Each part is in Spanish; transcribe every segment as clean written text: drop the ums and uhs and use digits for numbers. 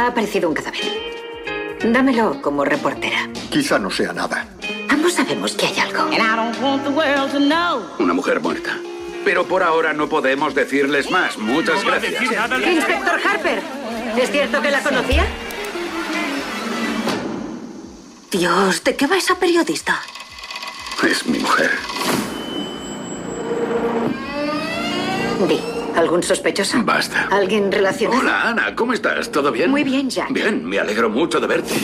Ha aparecido un cadáver. Dámelo como reportera. Quizá no sea nada. Ambos sabemos que hay algo. Una mujer muerta. Pero por ahora no podemos decirles más. Muchas gracias. Inspector Harper, ¿es cierto que la conocía? Dios, ¿de qué va esa periodista? Es mi mujer. Di, ¿algún sospechoso? Basta. ¿Alguien relacionado? Hola, Ana. ¿Cómo estás? ¿Todo bien? Muy bien, Jack. Bien, me alegro mucho de verte.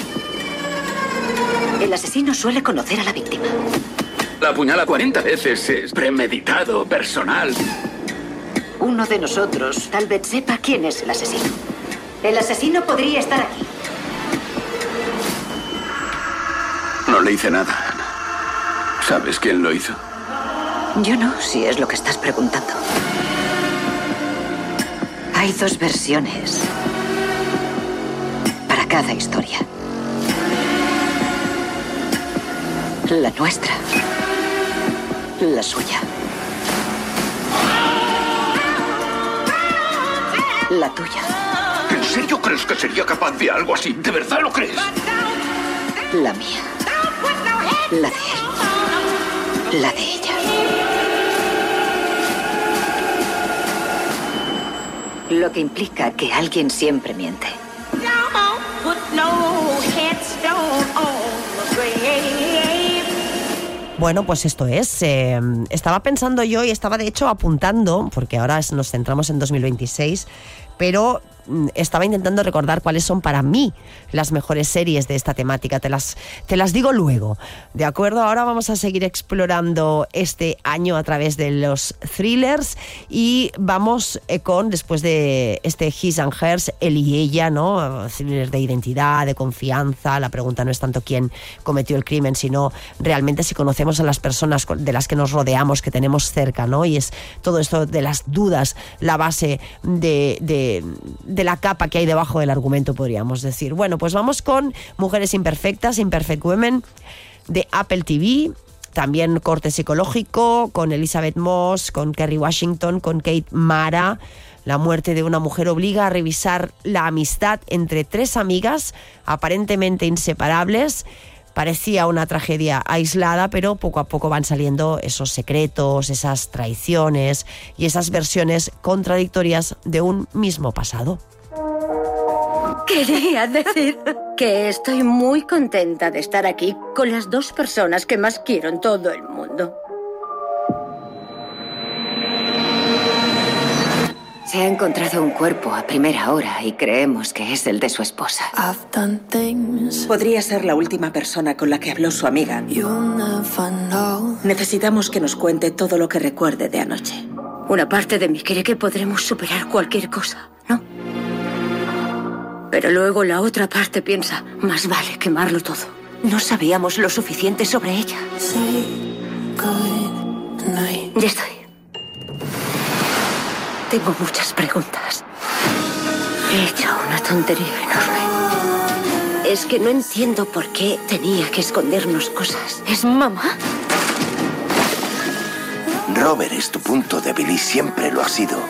El asesino suele conocer a la víctima. La apuñala 40 veces. Es premeditado, personal. Uno de nosotros tal vez sepa quién es el asesino. El asesino podría estar aquí. No le hice nada, Ana. ¿Sabes quién lo hizo? Yo no, si es lo que estás preguntando. Hay dos versiones para cada historia. La nuestra. La suya. La tuya. ¿En serio crees que sería capaz de algo así? ¿De verdad lo crees? La mía. La de él. La de ella. Lo que implica que alguien siempre miente. Bueno, pues esto es. Estaba pensando yo y estaba de hecho apuntando, porque ahora nos centramos en 2026, pero estaba intentando recordar cuáles son para mí las mejores series de esta temática. Te las digo luego, ¿de acuerdo? Ahora vamos a seguir explorando este año a través de los thrillers y vamos con, después de este His and Hers, él y ella, ¿no? Thrillers de identidad, de confianza. La pregunta no es tanto quién cometió el crimen, sino realmente si conocemos a las personas de las que nos rodeamos, que tenemos cerca, ¿no? Y es todo esto de las dudas, la base de la capa que hay debajo del argumento, podríamos decir. Bueno, pues vamos con Mujeres Imperfectas, Imperfect Women, de Apple TV. También corte psicológico, con Elizabeth Moss, con Kerry Washington, con Kate Mara. La muerte de una mujer obliga a revisar la amistad entre tres amigas aparentemente inseparables. Parecía una tragedia aislada, pero poco a poco van saliendo esos secretos, esas traiciones y esas versiones contradictorias de un mismo pasado. Quería decir que estoy muy contenta de estar aquí con las dos personas que más quiero en todo el mundo. Se ha encontrado un cuerpo a primera hora y creemos que es el de su esposa. Podría ser la última persona con la que habló su amiga. Necesitamos que nos cuente todo lo que recuerde de anoche. Una parte de mí cree que podremos superar cualquier cosa, ¿no? Pero luego la otra parte piensa, más vale quemarlo todo. No sabíamos lo suficiente sobre ella. Ya estoy. Tengo muchas preguntas. He hecho una tontería enorme. Es que no entiendo por qué tenía que escondernos cosas. ¿Es mamá? Robert es tu punto débil y siempre lo ha sido.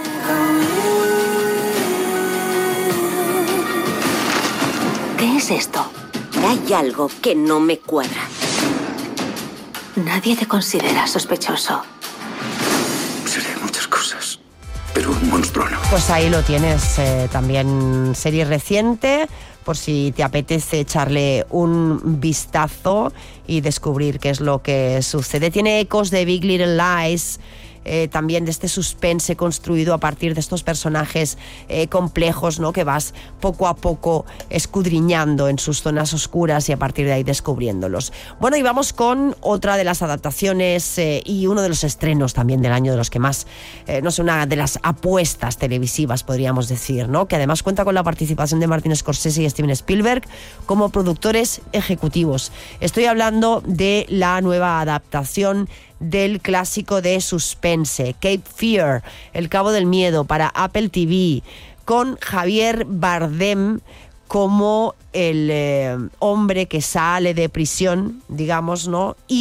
¿Qué es esto? Hay algo que no me cuadra. Nadie te considera sospechoso. Seré muchas cosas, pero un monstruo no. Pues ahí lo tienes, también serie reciente, por si te apetece echarle un vistazo y descubrir qué es lo que sucede. Tiene ecos de Big Little Lies, también de este suspense construido a partir de estos personajes complejos, ¿no? Que vas poco a poco escudriñando en sus zonas oscuras y a partir de ahí descubriéndolos. Bueno, y vamos con otra de las adaptaciones y uno de los estrenos también del año, de los que más, no sé, una de las apuestas televisivas, podríamos decir, ¿no? Que además cuenta con la participación de Martin Scorsese y Steven Spielberg como productores ejecutivos. Estoy hablando de la nueva adaptación del clásico de suspense, Cape Fear, El Cabo del Miedo, para Apple TV, con Javier Bardem como el hombre que sale de prisión, digamos, ¿no? Y